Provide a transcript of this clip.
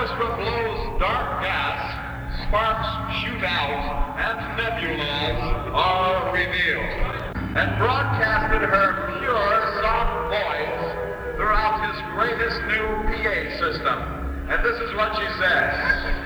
orchestra blows dark gas, sparks shoot out, and nebulas are revealed. And broadcasted her pure, soft voice throughout his greatest new PA system. And this is what she says.